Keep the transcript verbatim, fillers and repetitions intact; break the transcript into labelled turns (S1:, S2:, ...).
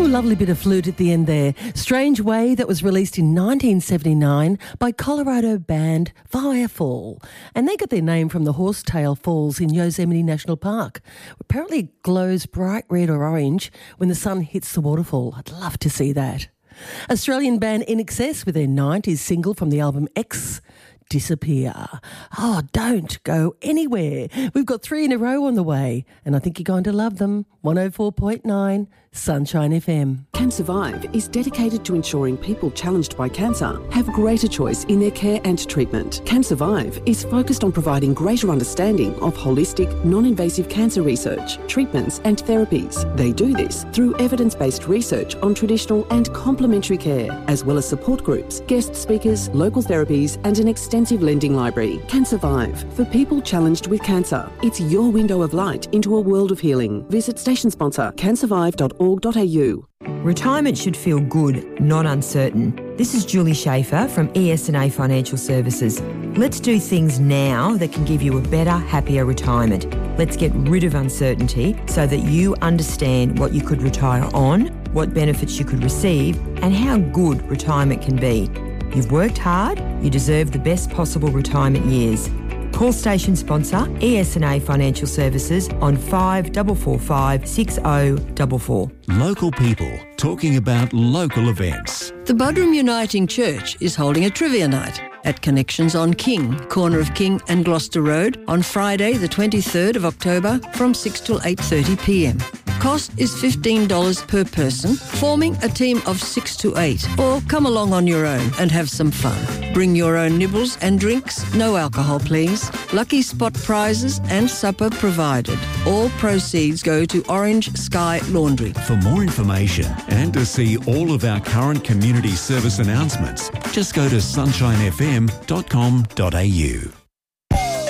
S1: Lovely bit of flute at the end there. Strange Way, that was released in nineteen seventy-nine by Colorado band Firefall. And they got their name from the Horsetail Falls in Yosemite National Park. Apparently it glows bright red or orange when the sun hits the waterfall. I'd love to see that. Australian band I N X S with their nineties single from the album X, Disappear. Oh, don't go anywhere. We've got three in a row on the way, and I think you're going to love them. one oh four point nine Sunshine F M.
S2: Can Survive is dedicated to ensuring people challenged by cancer have greater choice in their care and treatment. Can Survive is focused on providing greater understanding of holistic, non-invasive cancer research, treatments and therapies. They do this through evidence-based research on traditional and complementary care, as well as support groups, guest speakers, local therapies and an extensive lending library. Can Survive, for people challenged with cancer. It's your window of light into a world of healing. Visit station sponsor can survive dot org dot a u.
S3: Retirement should feel good, not uncertain. This is Julie Schaefer from E S and A Financial Services. Let's do things now that can give you a better, happier retirement. Let's get rid of uncertainty so that you understand what you could retire on, what benefits you could receive, and how good retirement can be. You've worked hard, you deserve the best possible retirement years. Call station sponsor E S and A Financial Services on five four four five six oh four four.
S4: Local people talking about local events.
S5: The Buderim Uniting Church is holding a trivia night at Connections on King, corner of King and Gloucester Road, on Friday the twenty-third of October from six till eight thirty p m. Cost is fifteen dollars per person, forming a team of six to eight, or come along on your own and have some fun. Bring your own nibbles and drinks, no alcohol please. Lucky spot prizes and supper provided. All proceeds go to Orange Sky Laundry.
S4: For more information and to see all of our current community service announcements, just go to sunshine f m dot com dot a u.